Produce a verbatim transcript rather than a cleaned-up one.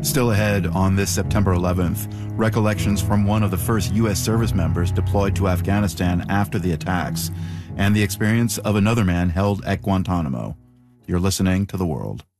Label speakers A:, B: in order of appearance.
A: Still ahead on this September eleventh, recollections from one of the first U S service members deployed to Afghanistan after the attacks, and the experience of another man held at Guantanamo. You're listening to The World.